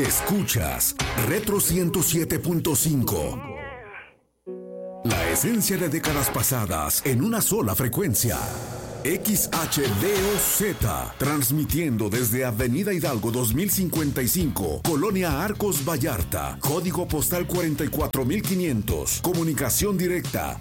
Escuchas Retro 107.5. La esencia de décadas pasadas en una sola frecuencia. XHDOZ, transmitiendo desde Avenida Hidalgo 2055, Colonia Arcos Vallarta, código postal 44500, comunicación directa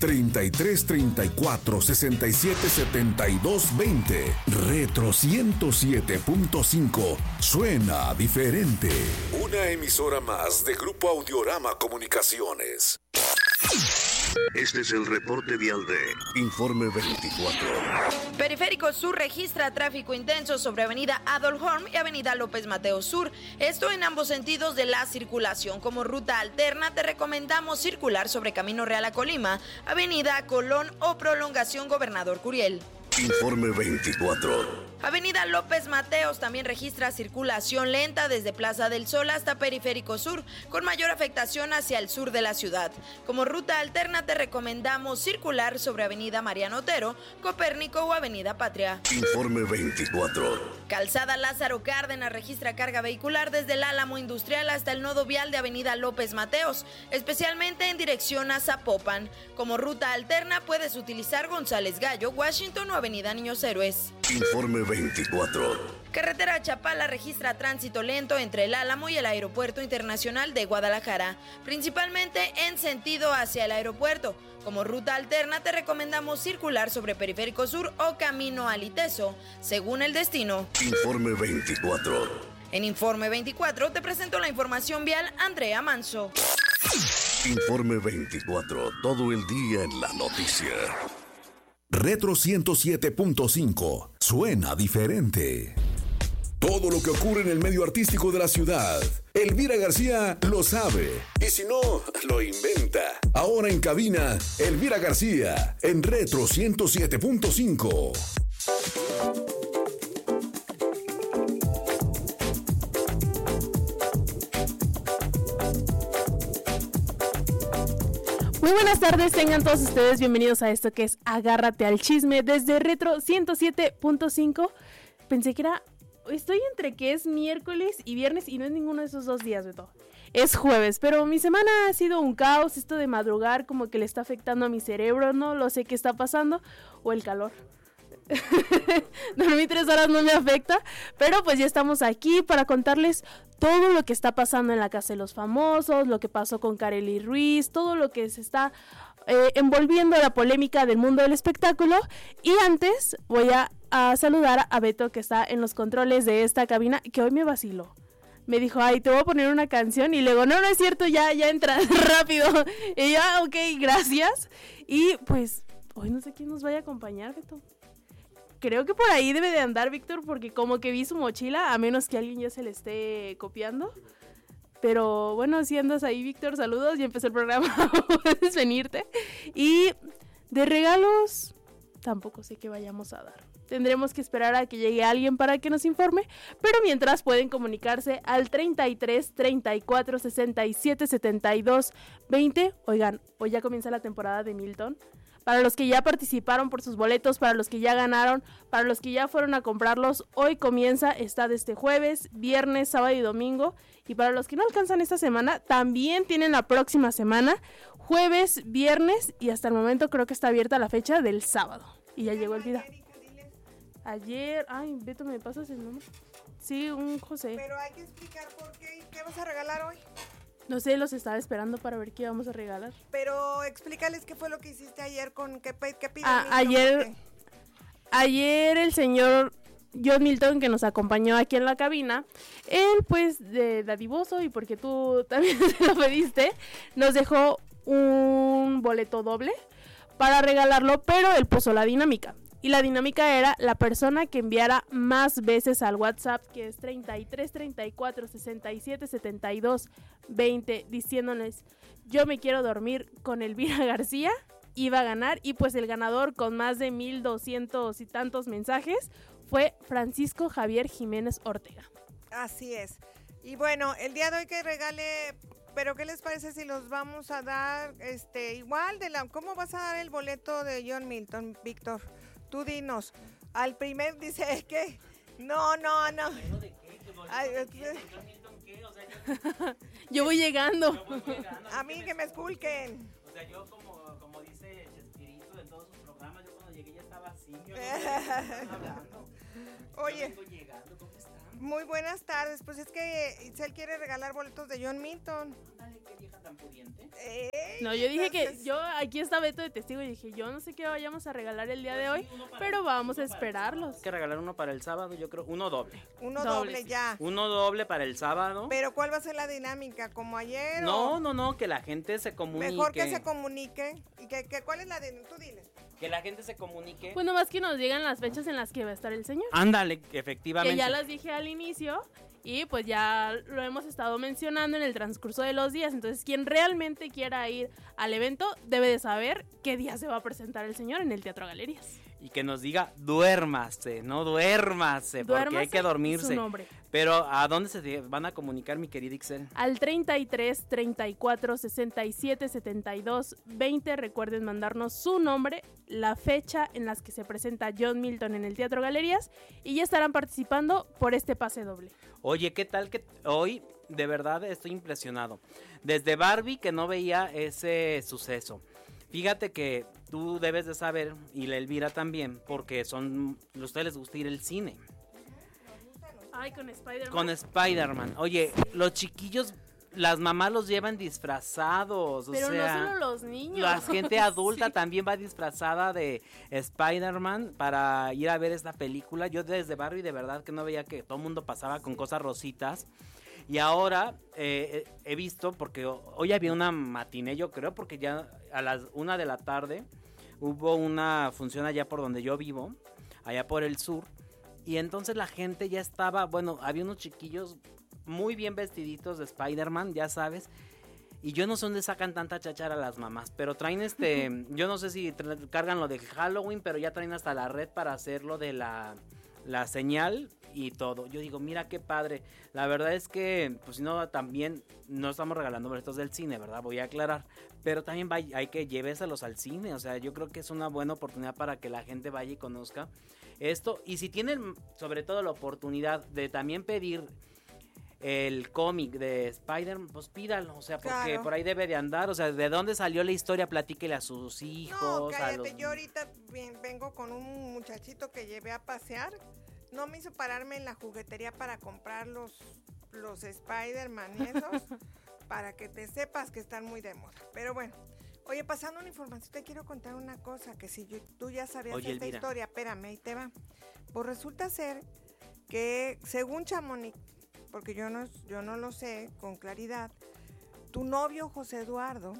3334-677220. Retro 107.5, suena diferente. Una emisora más de Grupo Audiorama Comunicaciones. Este es el reporte vial de Informe 24. Periférico Sur registra tráfico intenso sobre Avenida Adolf Horn y Avenida López Mateos Sur. Esto en ambos sentidos de la circulación. Como ruta alterna te recomendamos circular sobre Camino Real a Colima, Avenida Colón o prolongación Gobernador Curiel. Informe 24. Avenida López Mateos también registra circulación lenta desde Plaza del Sol hasta Periférico Sur, con mayor afectación hacia el sur de la ciudad. Como ruta alterna te recomendamos circular sobre Avenida Mariano Otero, Copérnico o Avenida Patria. Informe 24. Calzada Lázaro Cárdenas registra carga vehicular desde el Álamo Industrial hasta el nodo vial de Avenida López Mateos, especialmente en dirección a Zapopan. Como ruta alterna puedes utilizar González Gallo, Washington o Avenida Niños Héroes. Informe 24. Carretera Chapala registra tránsito lento entre el Álamo y el Aeropuerto Internacional de Guadalajara, principalmente en sentido hacia el aeropuerto. Como ruta alterna te recomendamos circular sobre Periférico Sur o Camino al Iteso, según el destino. Informe 24. En Informe 24 te presento la información vial Andrea Manso. Informe 24, todo el día en la noticia. Retro 107.5, suena diferente. Todo lo que ocurre en el medio artístico de la ciudad, Elvira García lo sabe. Y si no, lo inventa. Ahora en cabina, Elvira García, en Retro 107.5. Muy buenas tardes, tengan todos ustedes bienvenidos a esto que es Agárrate al Chisme desde Retro 107.5. Pensé que estoy entre que es miércoles y viernes y no es ninguno de esos dos días, Beto. Es jueves, pero mi semana ha sido un caos. Esto de madrugar como que le está afectando a mi cerebro, no lo sé qué está pasando, o el calor. Dormí 3 horas no me afecta, pero pues ya estamos aquí para contarles todo lo que está pasando en la Casa de los Famosos, lo que pasó con Karely Ruiz, todo lo que se está envolviendo la polémica del mundo del espectáculo. Y antes voy a saludar a Beto, que está en los controles de esta cabina, que hoy me vaciló. Me dijo, ay, te voy a poner una canción, y luego, no es cierto, ya entra rápido. Y yo, ok, gracias. Y pues, hoy no sé quién nos vaya a acompañar, Beto. Creo que por ahí debe de andar Víctor, porque como que vi su mochila, a menos que alguien ya se le esté copiando. Pero bueno, si andas ahí, Víctor, saludos, ya empezó el programa, puedes venirte. Y de regalos, tampoco sé qué vayamos a dar. Tendremos que esperar a que llegue alguien para que nos informe, pero mientras pueden comunicarse al 33 34 67 72 20. Oigan, hoy ya comienza la temporada de Milton. Para los que ya participaron por sus boletos, para los que ya ganaron, para los que ya fueron a comprarlos, hoy comienza, está desde jueves, viernes, sábado y domingo. Y para los que no alcanzan esta semana, también tienen la próxima semana, jueves, viernes, y hasta el momento creo que está abierta la fecha del sábado. Y ya llegó el video. Ayer, ay, Beto, ¿me pasas el nombre? Sí, un José. Pero hay que explicar por qué, ¿qué vas a regalar hoy? No sé, los estaba esperando para ver qué íbamos a regalar. Pero explícales qué fue lo que hiciste ayer con qué pide ayer el señor John Milton, que nos acompañó aquí en la cabina, él pues de dadivoso y porque tú también te lo pediste, nos dejó un boleto doble para regalarlo, pero él puso la dinámica. Y la dinámica era la persona que enviara más veces al WhatsApp, que es 33 34 67 72 20, diciéndoles, yo me quiero dormir con Elvira García, iba a ganar. Y pues el ganador, con más de 1200 y tantos mensajes, fue Francisco Javier Jiménez Ortega. Así es. Y bueno, el día de hoy que regale, pero ¿qué les parece si los vamos a dar igual cómo vas a dar el boleto de John Milton, Víctor? Tú dinos. Al primer dice que no. qué? O sea, Yo voy llegando. yo voy llegando. A mí que me esculquen. O sea, yo como dice Chespirito en todos sus programas, yo cuando llegué ya estaba así. Yo no sé de qué están hablando. Oye. Yo vengo llegando, ¿cómo están? Muy buenas tardes. Pues es que Itzel quiere regalar boletos de John Milton. Ándale, qué vieja tan pudiente. No, yo dije que Entonces, aquí está Beto de testigo y dije, yo no sé qué vayamos a regalar el día de hoy, pero vamos a esperarlos. Hay que regalar uno para el sábado, yo creo, uno doble. Uno Doble, doble sí. ya. Uno doble para el sábado. Pero ¿cuál va a ser la dinámica? ¿Como ayer? No, que la gente se comunique. Mejor que se comunique. ¿Y cuál es la de...? Tú dile. Que la gente se comunique. Pues nomás que nos digan las fechas en las que va a estar el señor. Ándale, efectivamente. Que ya las dije al inicio y pues ya lo hemos estado mencionando en el transcurso de los días. Entonces, quien realmente quiera ir al evento debe de saber qué día se va a presentar el señor en el Teatro Galerías. Y que nos diga, duérmase, no duérmase, porque hay Duérmase que dormirse. su nombre. Pero, ¿a dónde se van a comunicar, mi querida Ixel? Al 33 34 67 72 20. Recuerden mandarnos su nombre, la fecha en las que se presenta John Milton en el Teatro Galerías y ya estarán participando por este pase doble. Oye, ¿qué tal que hoy de verdad estoy impresionado? Desde Barbie que no veía ese suceso. Fíjate que tú debes de saber, y la Elvira también, porque a ustedes les gusta ir al cine. Ay, con Spider-Man. Con Spider-Man. Oye, los chiquillos, las mamás los llevan disfrazados. Pero o sea, no solo los niños. la gente adulta Sí. también va disfrazada de Spider-Man para ir a ver esta película. Yo desde Barbie de verdad que no veía que todo el mundo pasaba con cosas rositas. Y ahora he visto, porque hoy había una matiné, yo creo, porque ya a las 1 de la tarde hubo una función allá por donde yo vivo, allá por el sur. Y entonces la gente ya estaba, bueno, había unos chiquillos muy bien vestiditos de Spider-Man, ya sabes. Y yo no sé dónde sacan tanta cháchara las mamás, pero traen yo no sé si cargan lo de Halloween, pero ya traen hasta la red para hacerlo de la señal y todo. Yo digo, mira qué padre. La verdad es que, pues si no, también no estamos regalando boletos del cine, ¿verdad? Voy a aclarar. Pero también hay que llevárselos al cine. O sea, yo creo que es una buena oportunidad para que la gente vaya y conozca esto. Y si tienen, sobre todo, la oportunidad de también pedir el cómic de Spider-Man, pues pídalo, o sea, porque Claro. por ahí debe de andar, o sea, de dónde salió la historia, platíquele a sus hijos. No, a cállate. los... Yo ahorita vengo con un muchachito que llevé a pasear. No me hizo pararme en la juguetería para comprar los Spider-Man y esos, para que te sepas que están muy de moda. Pero bueno, oye, pasando una información, te quiero contar una cosa, que si tú ya sabías Oye, esta Elvira. historia, espérame, ahí te va. Pues resulta ser que, según Chamonix, porque yo no lo sé con claridad, tu novio José Eduardo,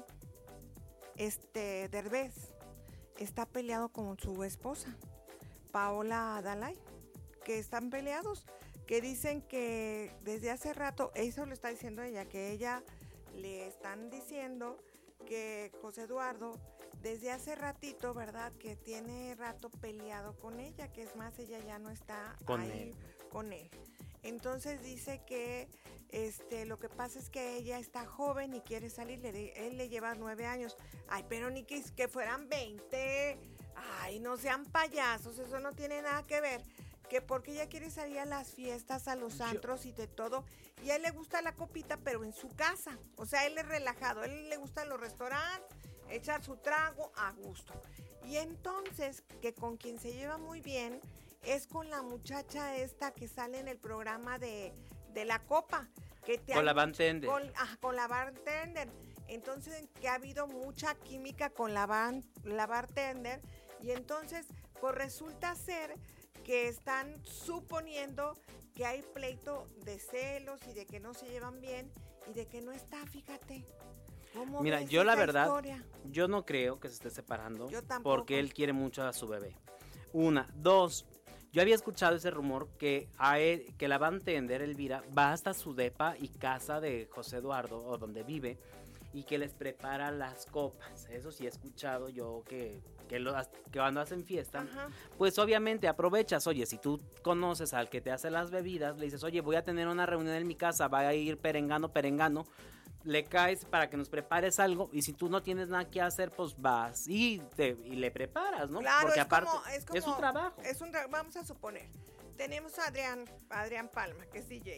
Derbez, está peleado con su esposa, Paola Adalay, que están peleados, que dicen que desde hace rato, eso lo está diciendo ella, que ella le están diciendo que José Eduardo desde hace ratito, ¿verdad? Que tiene rato peleado con ella, que es más, ella ya no está con él. Entonces dice que lo que pasa es que ella está joven y quiere salir, él le lleva 9 años. Ay, pero ni que fueran 20. Ay, no sean payasos, eso no tiene nada que ver. Que porque ella quiere salir a las fiestas, a los antros y de todo. Y a él le gusta la copita, pero en su casa. O sea, él es relajado, a él le gustan los restaurantes, echar su trago a gusto. Y entonces, que con quien se lleva muy bien es con la muchacha esta que sale en el programa de la copa. Con la bartender. Con la bartender. Entonces, que ha habido mucha química con la bartender. Y entonces, pues resulta ser que están suponiendo que hay pleito de celos y de que no se llevan bien y de que no está, fíjate. Mira, ves yo la esa verdad, historia? yo no creo que se esté separando. Yo tampoco. Porque él quiere mucho a su bebé. 1, 2, yo había escuchado ese rumor que la bartender Elvira va hasta su depa y casa de José Eduardo, o donde vive, y que les prepara las copas. Eso sí he escuchado yo que cuando hacen fiesta, Ajá. pues obviamente aprovechas. Oye, si tú conoces al que te hace las bebidas, le dices, oye, voy a tener una reunión en mi casa, va a ir perengano, le caes para que nos prepares algo, y si tú no tienes nada que hacer, pues vas y le preparas, ¿no? Claro, porque es aparte como, es un trabajo. Vamos a suponer, tenemos a Adrián Palma, que es DJ.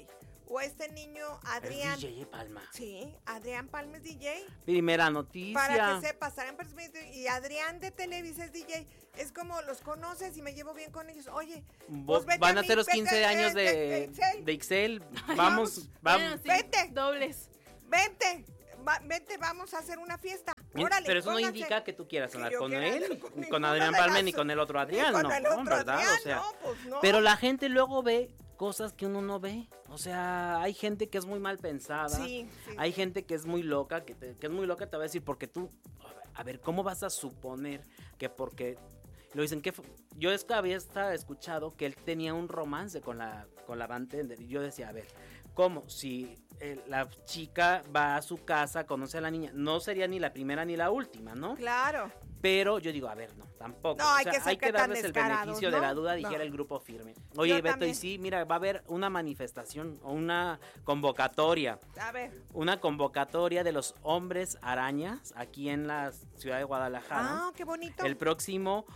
o este niño Adrián. Es DJ Palma. Sí, Adrián Palma es DJ. Primera noticia. Para que sepas, estarán y Adrián de Televisa es DJ. Es como los conoces y me llevo bien con ellos. Oye, pues vete van a mí, ser los 15 vete, años de Ixel. Vamos. Bueno, sí, Vete. Dobles. Vente, vamos a hacer una fiesta. Órale, pero eso no pónganse. indica que tú quieras Que andar yo con quiera él, andar con con ninguno Adrián de Palma las- ni con el otro Adrián, con no, el otro ¿verdad? Adrián, O sea, no, pues no. pero la gente luego ve cosas que uno no ve. O sea, hay gente que es muy mal pensada. Sí. Hay gente que es muy loca, que es muy loca, te va a decir, porque tú, a ver, ¿cómo vas a suponer que porque lo dicen que yo había escuchado que él tenía un romance con la bartender y yo decía, a ver, ¿cómo? Si la chica va a su casa, conoce a la niña, no sería ni la primera ni la última, ¿no? Claro. Pero yo digo, a ver, no, tampoco. No, hay que ser hay que que tan darles el descarados, beneficio ¿no? de la duda, No. dijera el grupo firme. Oye, Yo Beto, también. y sí, mira, va a haber una manifestación o una convocatoria. A ver. Una convocatoria de los hombres arañas aquí en la ciudad de Guadalajara. Ah, qué bonito. El próximo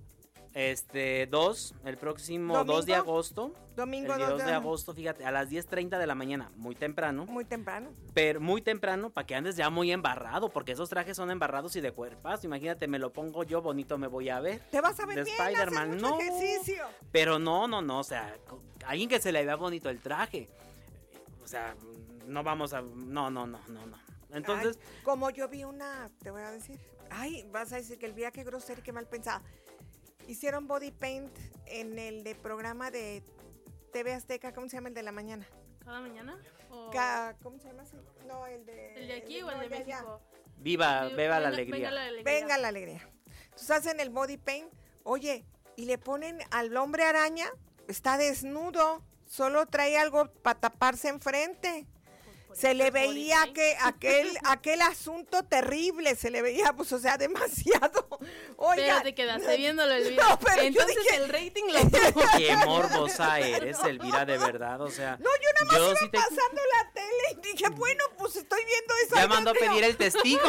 2 de ¿Domingo? agosto. Domingo El 2 2 de agosto, fíjate, a las 10:30 de la mañana, muy temprano. Muy temprano. Pero muy temprano para que andes ya muy embarrado, porque esos trajes son embarrados y de cuerpas. Imagínate, me lo pongo yo, bonito me voy a ver. Te vas a ver De bien, haces Spider-Man, mucho no. ejercicio. Pero no, o sea, alguien que se le vea bonito el traje. O sea, no vamos a... No. Entonces, Ay, como yo vi te voy a decir. Ay, vas a decir que el día que grosero y qué mal pensada. Hicieron body paint en el de programa de TV Azteca, ¿cómo se llama el de la mañana? ¿Cada mañana? ¿O ¿Cómo se llama ese? No, el de... el de aquí o el de no, allá. México? viva la Venga alegría. la alegría. Venga la alegría. Entonces hacen el body paint. Oye, y le ponen al hombre araña, está desnudo, solo trae algo para taparse enfrente. Se le veía que aquel asunto terrible, se le veía, pues, o sea, demasiado. Oiga, Pero te quedaste viéndolo el video. No, pero yo Entonces dije- el rating lo tuvo. Qué morbosa eres, Elvira, de verdad, o sea... No, yo nada más iba sí te- pasando la tele y dije, bueno, pues estoy viendo eso. Ya ay, mandó a Dios mío. pedir el testigo.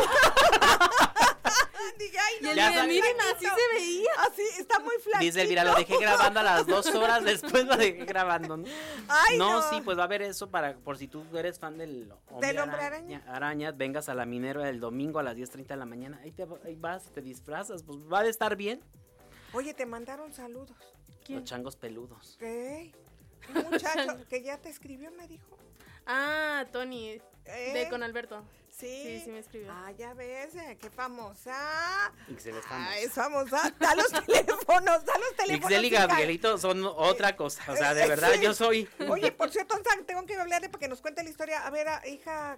Dije, ay, no, Y el Ya video, sabes. miren, así se veía. Así, está muy flaquito. Dice Elvira, lo dejé grabando a las 2 horas, después lo dejé grabando. ¿No? Ay, no. Sí, pues va a haber eso por si tú eres fan del ¿Del hombre araña? vengas a la Minerva el domingo a las 10:30 de la mañana. Ahí vas, te disfrazas, pues va a estar bien. Oye, te mandaron saludos. ¿Quién? Los changos peludos. ¿Qué? Un muchacho que ya te escribió, me dijo. Ah, Tony, ¿Eh? con Alberto. Sí. Sí, me escribió. Ah, ya ves, qué famosa. Ixel es Ah, famosa. es famosa. Da los teléfonos. Ixel y hija. Gabrielito son otra cosa. O sea, de verdad, Sí. yo soy... Oye, por cierto, tengo que hablarle para que nos cuente la historia. A ver, hija.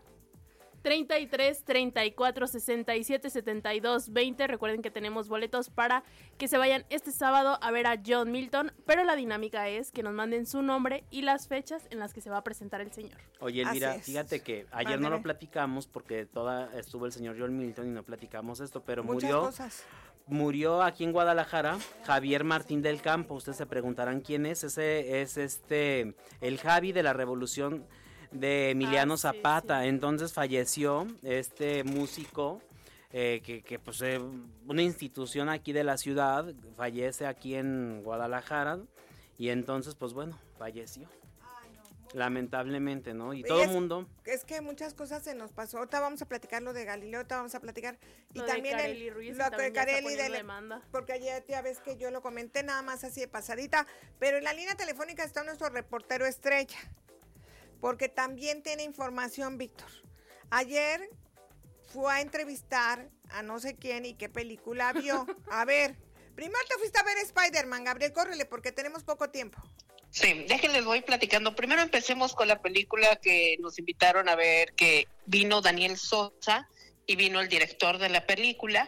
33 34 67 72 20. Recuerden que tenemos boletos para que se vayan este sábado a ver a John Milton, pero la dinámica es que nos manden su nombre y las fechas en las que se va a presentar el señor. Oye, Elvira, Así es. fíjate que ayer no Mándeme. lo platicamos porque estuvo el señor John Milton y no platicamos esto, pero Muchas cosas. murió aquí en Guadalajara Javier Martín del Campo. Ustedes se preguntarán quién es. Ese es el Javi de la Revolución de Emiliano Sí, Zapata. sí. Entonces falleció este músico que pues una institución aquí de la ciudad, fallece aquí en Guadalajara y entonces pues bueno, falleció. Lamentablemente, ¿no? Y todo el mundo... Es que muchas cosas se nos pasó. Ahorita vamos a platicar lo de Galileo, ahorita vamos a platicar. Y Lo de también Kareli Ruiz, lo también de ya está Kareli poniendo demanda. porque ayer ya ves que yo lo comenté nada más así de pasadita. Pero en la línea telefónica está nuestro reportero estrella. Porque también tiene información, Víctor. Ayer fue a entrevistar a no sé quién y qué película vio. A ver, primero te fuiste a ver Spider-Man, Gabriel, córrele porque tenemos poco tiempo. Sí, déjenles voy platicando. Primero empecemos con la película que nos invitaron a ver, que vino Daniel Sosa y vino el director de la película,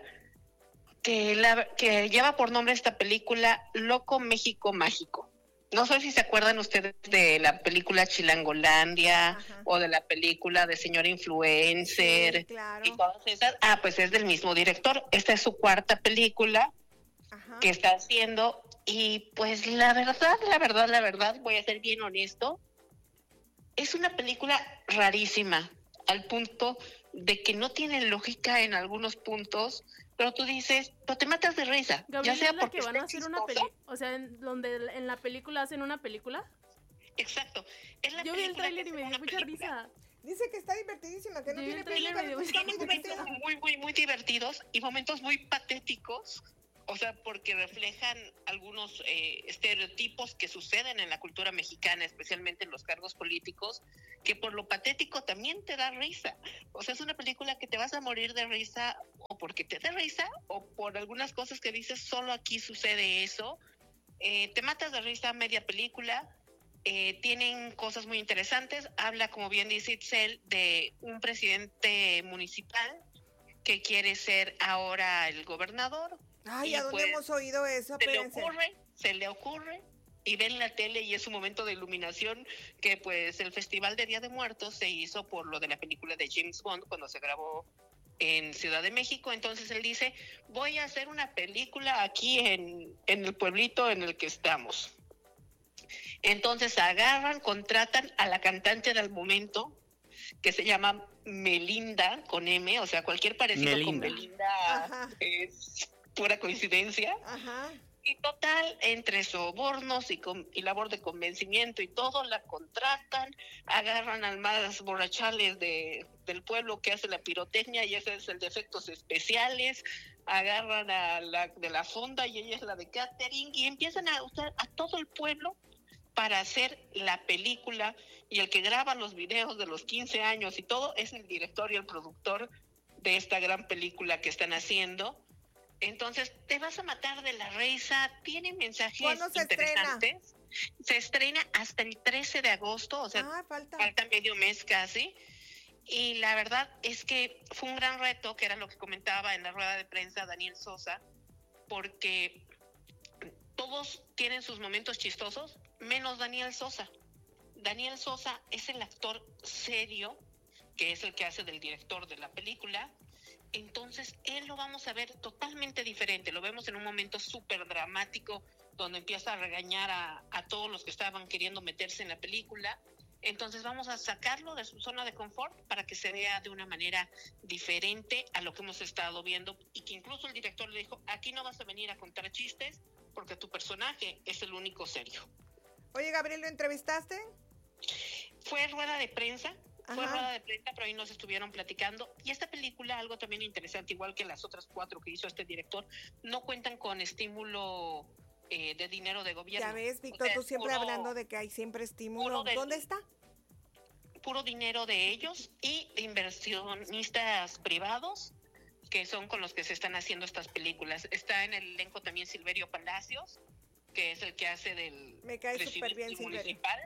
que lleva por nombre esta película Loco México Mágico. No sé si se acuerdan ustedes de la película Chilangolandia. Ajá. O de la película de Señor Influencer Sí, claro. y todas esas. Pues es del mismo director. Esta es su cuarta película Ajá. que está haciendo y pues la verdad, voy a ser bien honesto, es una película rarísima, al punto de que no tiene lógica en algunos puntos, pero tú dices, pero te matas de risa, Gabriel, ya sea ¿es la porque que van a está hacer una chistosa. película? O sea, donde en la película hacen una película. Exacto, Es la Yo vi el película tráiler que y me hace dio una mucha película. risa. Dice que está divertidísima, que no Yo vi tiene el tráiler, película, me dio pero está mucha muy divertida. Muy divertidos y momentos muy patéticos, o sea, porque reflejan algunos estereotipos que suceden en la cultura mexicana, especialmente en los cargos políticos, que por lo patético también te da risa. O sea, es una película que te vas a morir de risa o porque te da risa o por algunas cosas que dices, solo aquí sucede eso. Te matas de risa media película. Tienen cosas muy interesantes. Habla, como bien dice Itzel, de un presidente municipal que quiere ser ahora el gobernador. Ay, y ¿a dónde pues, hemos oído eso? Espérense. se le ocurre y ve en la tele y es un momento de iluminación que pues el Festival de Día de Muertos se hizo por lo de la película de James Bond cuando se grabó en Ciudad de México. Entonces él dice, voy a hacer una película aquí en el pueblito en el que estamos. Entonces agarran, contratan a la cantante del momento, que se llama Melinda, con M, o sea, cualquier parecido con Melinda Ajá. es pura coincidencia. Ajá. Y total, entre sobornos y labor de convencimiento y todo, la contratan, agarran al más borrachales del pueblo que hace la pirotecnia y ese es el de efectos especiales, agarran a la de la fonda y ella es la de catering y empiezan a usar a todo el pueblo para hacer la película, y el que graba los videos de los 15 años y todo es el director y el productor de esta gran película que están haciendo. Entonces te vas a matar de la risa, tiene mensajes ¿Cuándo se interesantes. Se estrena hasta el 13 de agosto, o sea, falta medio mes casi. Y la verdad es que fue un gran reto, que era lo que comentaba en la rueda de prensa Daniel Sosa, porque todos tienen sus momentos chistosos, menos Daniel Sosa. Daniel Sosa es el actor serio, que es el que hace del director de la película. Entonces, él lo vamos a ver totalmente diferente. Lo vemos en un momento súper dramático, donde empieza a regañar a todos los que estaban queriendo meterse en la película. Entonces, vamos a sacarlo de su zona de confort para que se vea de una manera diferente a lo que hemos estado viendo. Y que incluso el director le dijo, aquí no vas a venir a contar chistes, porque tu personaje es el único serio. Oye, Gabriel, ¿lo entrevistaste? Fue rueda de prensa. Fue Ajá. rueda de prensa, pero ahí nos estuvieron platicando. Y esta película, algo también interesante, igual que las otras 4 que hizo este director, no cuentan con estímulo de dinero de gobierno. Ya ves, Víctor, tú siempre hablando de que hay siempre estímulo. ¿Dónde está? Puro dinero de ellos y de inversionistas privados, que son con los que se están haciendo estas películas. Está en el elenco también Silverio Palacios, que es el que hace del Me cae súper bien, presidente Silverio. municipal.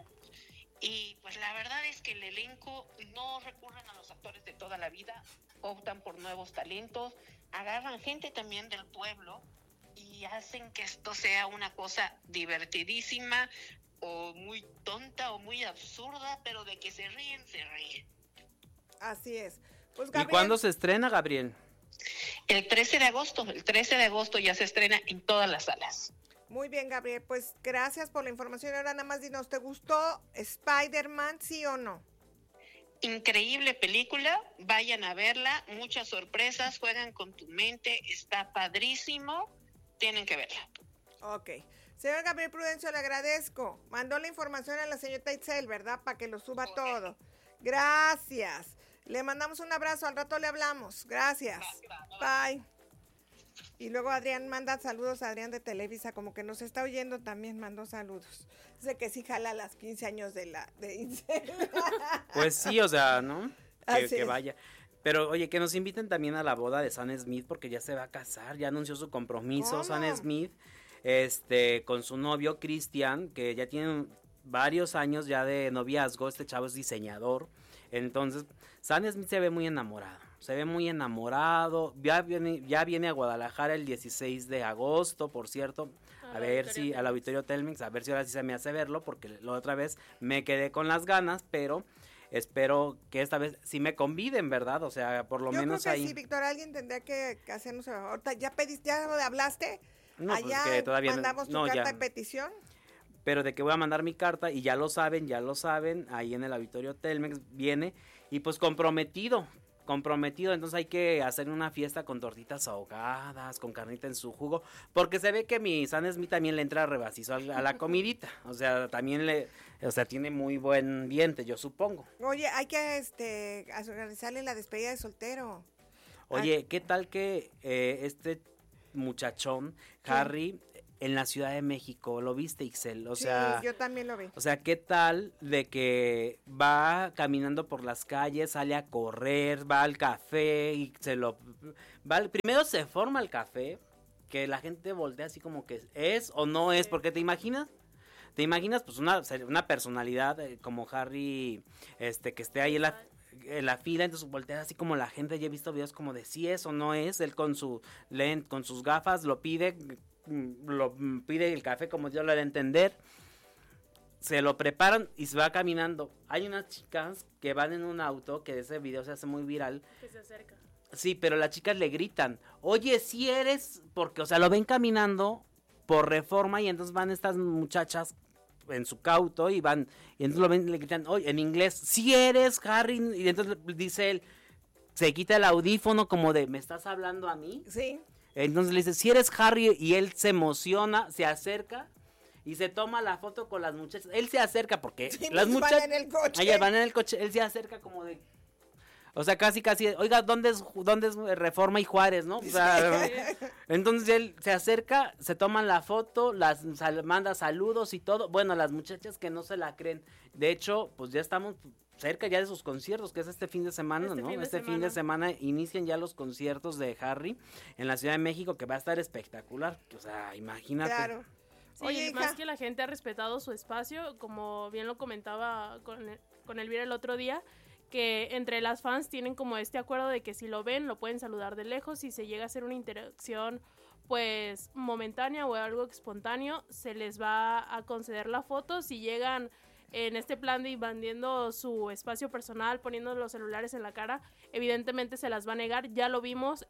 Y pues la verdad es que el elenco no recurren a los actores de toda la vida, optan por nuevos talentos, agarran gente también del pueblo y hacen que esto sea una cosa divertidísima o muy tonta o muy absurda, pero de que se ríen, se ríen. Así es. Pues, ¿Y Gabriel, cuándo se estrena, Gabriel? El 13 de agosto ya se estrena en todas las salas. muy bien, Gabriel, pues gracias por la información. Ahora nada más dinos, ¿te gustó Spider-Man, sí o no? Increíble película, vayan a verla, muchas sorpresas, juegan con tu mente, está padrísimo, tienen que verla. Ok. Señor Gabriel Prudencio, le agradezco. Mandó la información a la señorita Itzel, ¿verdad? Para que lo suba todo. Gracias. Le mandamos un abrazo, al rato le hablamos. Gracias. Bye. Y luego Adrián manda saludos a Adrián de Televisa, como que nos está oyendo también, mandó saludos. Dice que sí jala las 15 años de Itzel. Pues sí, o sea, ¿no? Así Que es. vaya. Pero oye, que nos inviten también a la boda de Sam Smith porque ya se va a casar, ya anunció su compromiso. ¿Cómo? Sam Smith, con su novio Christian, que ya tienen varios años ya de noviazgo. Este chavo es diseñador. Entonces, Sam Smith se ve muy enamorado. Ya viene a Guadalajara el 16 de agosto, por cierto. A ver si al Auditorio Telmex, a ver si ahora sí se me hace verlo, porque la otra vez me quedé con las ganas, pero espero que esta vez sí me conviden, ¿verdad? O sea, por lo Yo menos creo que ahí. sí, Víctor, alguien tendría que hacernos ahorita. ¿Ya hablaste? No, pues Allá que todavía mandamos tu no, carta ya. de petición. Pero de que voy a mandar mi carta, y ya lo saben, ahí en el Auditorio Telmex viene, y pues comprometido comprometido, entonces hay que hacer una fiesta con tortitas ahogadas, con carnita en su jugo, porque se ve que mi Sam Smith también le entra rebacizo a la comidita, o sea, también tiene muy buen diente, yo supongo. Oye, hay que organizarle la despedida de soltero. Oye, ¿qué tal que este muchachón, Harry, en la Ciudad de México, lo viste, Ixel? O sea, sí, yo también lo vi. O sea, ¿qué tal de que va caminando por las calles, sale a correr, va al café y primero se forma el café, que la gente voltea así como que es o no es, porque te imaginas pues una personalidad como Harry, que esté ahí en la fila, entonces voltea así como la gente. Ya he visto videos como de si es o no es, él con sus gafas lo pide el café como yo lo haré entender, se lo preparan y se va caminando. Hay unas chicas que van en un auto, que ese video se hace muy viral, que se acerca. Sí, pero las chicas le gritan, oye, si eres, porque, o sea, lo ven caminando por Reforma y entonces van estas muchachas en su cauto y entonces lo ven y le gritan, oye, en inglés, si eres Harry, y entonces dice él, se quita el audífono como de, ¿me estás hablando a mí? Sí. Entonces le dice, si eres Harry, y él se emociona, se acerca y se toma la foto con las muchachas. Él se acerca porque las muchachas van en el coche. Ellas van en el coche, él se acerca como de, o sea, casi, oiga, ¿dónde es Reforma y Juárez, no? O sea, entonces él se acerca, se toman la foto, manda saludos y todo. Bueno, las muchachas que no se la creen. De hecho, pues ya estamos cerca ya de sus conciertos, que es este fin de semana, ¿no? Este fin de semana inician ya los conciertos de Harry en la Ciudad de México, que va a estar espectacular. O sea, imagínate. Claro. Sí, Oye, más hija, que la gente ha respetado su espacio, como bien lo comentaba con Elvira el otro día, que entre las fans tienen como este acuerdo de que si lo ven, lo pueden saludar de lejos, y si llega a ser una interacción pues momentánea o algo espontáneo, se les va a conceder la foto. Si llegan en este plan de invadiendo su espacio personal, poniendo los celulares en la cara, evidentemente se las va a negar. Ya lo vimos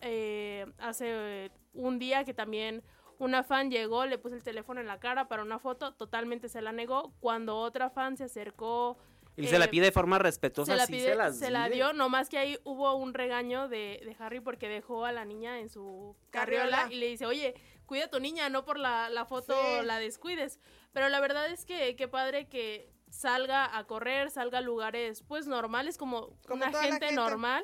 hace un día que también una fan llegó, le puso el teléfono en la cara para una foto, totalmente se la negó. Cuando otra fan se acercó y se la pide de forma respetuosa, se la dio, nomás que ahí hubo un regaño de Harry porque dejó a la niña en su carriola y le dice, oye, cuida a tu niña, no por la foto la descuides. Pero la verdad es que qué padre que salga a correr, salga a lugares pues normales como una gente normal,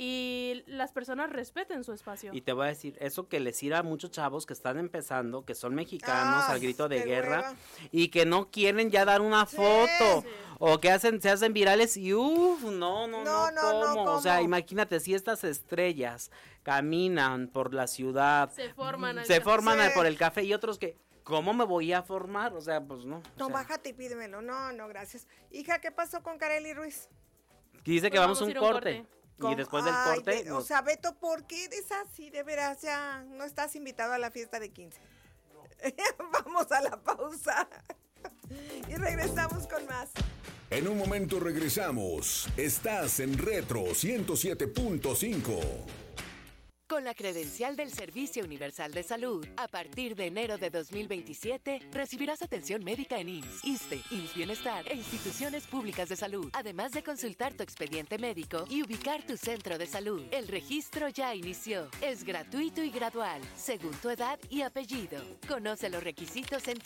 y las personas respeten su espacio. Y te voy a decir, eso que les irá a muchos chavos que están empezando, que son mexicanos al grito de guerra, y que no quieren ya dar una foto, o que se hacen virales y no, ¿cómo? O sea, imagínate, si estas estrellas caminan por la ciudad, se forman por el café, y otros que, ¿cómo me voy a formar? O sea, pues no. No, bájate y pídemelo. No, gracias. Hija, ¿qué pasó con Kareli Ruiz? Dice que vamos a un corte. Y después del corte... O sea, Beto, ¿por qué eres así? De veras, ya no estás invitado a la fiesta de 15. No. Vamos a la pausa. Y regresamos con más. En un momento regresamos. Estás en Retro 107.5. Con la credencial del Servicio Universal de Salud, a partir de enero de 2027, recibirás atención médica en IMSS, ISSSTE, IMSS Bienestar e instituciones públicas de salud, además de consultar tu expediente médico y ubicar tu centro de salud. El registro ya inició. Es gratuito y gradual, según tu edad y apellido. Conoce los requisitos en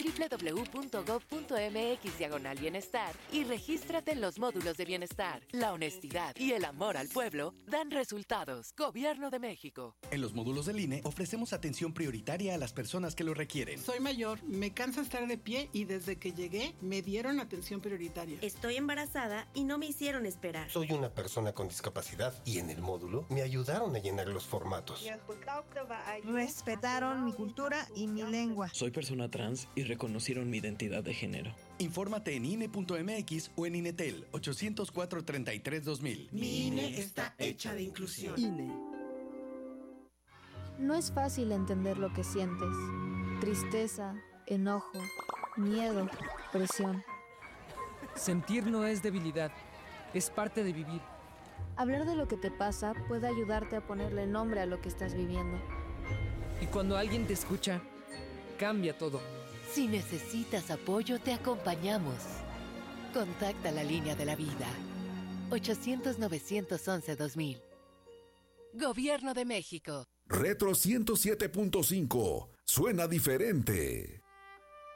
www.gov.mx/bienestar y regístrate en los módulos de bienestar. La honestidad y el amor al pueblo dan resultados. Gobierno de México. En los módulos del INE ofrecemos atención prioritaria a las personas que lo requieren. Soy mayor, me cansa estar de pie y desde que llegué me dieron atención prioritaria. Estoy embarazada y no me hicieron esperar. Soy una persona con discapacidad y en el módulo me ayudaron a llenar los formatos. Respetaron mi cultura y mi lengua. Soy persona trans y reconocieron mi identidad de género. Infórmate en INE.mx o en INETEL 804-33-2000. Mi INE está hecha de inclusión. INE. No es fácil entender lo que sientes. Tristeza, enojo, miedo, presión. Sentir no es debilidad, es parte de vivir. Hablar de lo que te pasa puede ayudarte a ponerle nombre a lo que estás viviendo. Y cuando alguien te escucha, cambia todo. Si necesitas apoyo, te acompañamos. Contacta la línea de la vida. 800-911-2000. Gobierno de México. Retro 107.5. Suena diferente.